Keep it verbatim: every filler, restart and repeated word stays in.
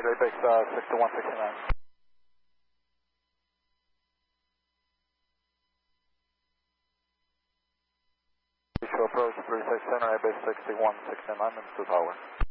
right, right base uh, sixty-one sixty-nine. Show approach three six center, right base sixty-one sixty-nine, minutes to tower.